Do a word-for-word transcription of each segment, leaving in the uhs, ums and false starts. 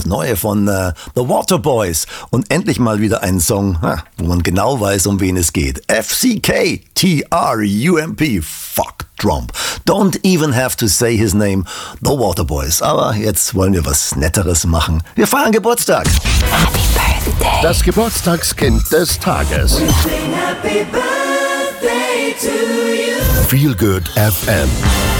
Neue von äh, The Waterboys und endlich mal wieder ein Song, ha, wo man genau weiß, um wen es geht. F C K, T R U M P, fuck Trump. Don't even have to say his name, The Waterboys. Aber jetzt wollen wir was Netteres machen. Wir feiern Geburtstag. Happy Birthday. Das Geburtstagskind des Tages. Happy Birthday to you. Feel Good F M.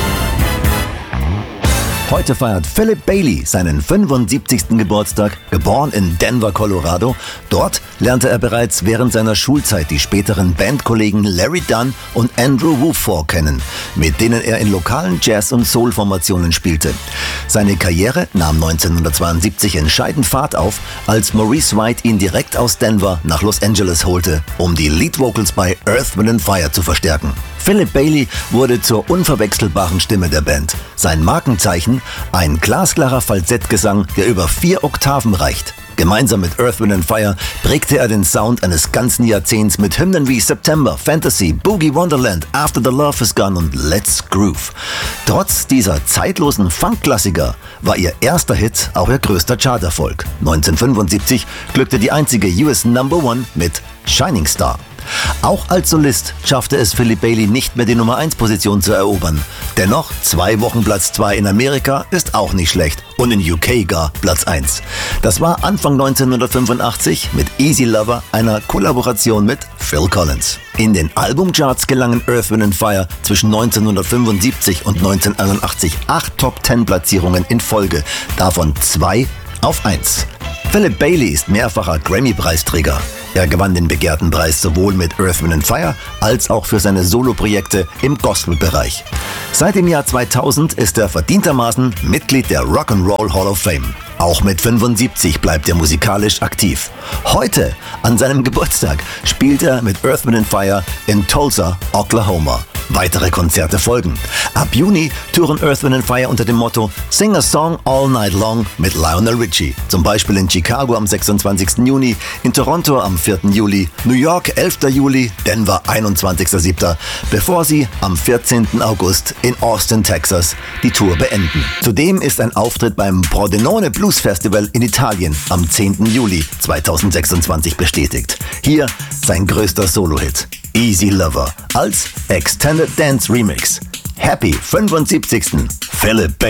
Heute feiert Philip Bailey seinen fünfundsiebzigsten Geburtstag, geboren in Denver, Colorado. Dort lernte er bereits während seiner Schulzeit die späteren Bandkollegen Larry Dunn und Andrew Woodford kennen, mit denen er in lokalen Jazz- und Soul-Formationen spielte. Seine Karriere nahm neunzehnhundertzweiundsiebzig entscheidend Fahrt auf, als Maurice White ihn direkt aus Denver nach Los Angeles holte, um die Lead Vocals bei Earth, Wind and Fire zu verstärken. Philip Bailey wurde zur unverwechselbaren Stimme der Band. Sein Markenzeichen: ein glasklarer Falsettgesang, der über vier Oktaven reicht. Gemeinsam mit Earth, Wind and Fire prägte er den Sound eines ganzen Jahrzehnts mit Hymnen wie September, Fantasy, Boogie Wonderland, After the Love is Gone und Let's Groove. Trotz dieser zeitlosen Funk-Klassiker war ihr erster Hit auch ihr größter Charterfolg. neunzehnhundertfünfundsiebzig glückte die einzige U S Number One mit Shining Star. Auch als Solist schaffte es Philip Bailey nicht mehr, die Nummer eins Position zu erobern. Dennoch, zwei Wochen Platz zwei in Amerika ist auch nicht schlecht und in U K gar Platz eins. Das war Anfang neunzehnhundertfünfundachtzig mit Easy Lover, einer Kollaboration mit Phil Collins. In den Albumcharts gelangen Earth, Wind and Fire zwischen neunzehnhundertfünfundsiebzig und neunzehnhunderteinundachtzig acht Top-Ten-Platzierungen in Folge, davon zwei auf eins. Philip Bailey ist mehrfacher Grammy-Preisträger. Er gewann den begehrten Preis sowohl mit Earth, Wind and Fire als auch für seine Soloprojekte im Gospel-Bereich. Seit dem Jahr zweitausend ist er verdientermaßen Mitglied der Rock'n'Roll Hall of Fame. Auch mit fünfundsiebzig bleibt er musikalisch aktiv. Heute, an seinem Geburtstag, spielt er mit Earth, Wind and Fire in Tulsa, Oklahoma. Weitere Konzerte folgen. Ab Juni touren Earth, Wind and Fire unter dem Motto Sing a Song All Night Long mit Lionel Richie. Zum Beispiel in Chicago am sechsundzwanzigsten Juni, in Toronto am vierten Juli, New York elften Juli, Denver einundzwanzigsten siebten, bevor sie am vierzehnten August in Austin, Texas die Tour beenden. Zudem ist ein Auftritt beim Pordenone Blues Festival in Italien am zehnten Juli zweitausendsechsundzwanzig bestätigt. Hier sein größter Solo-Hit, Easy Lover, als Extended Dance Remix. Happy fünfundsiebzigsten Philip Bailey.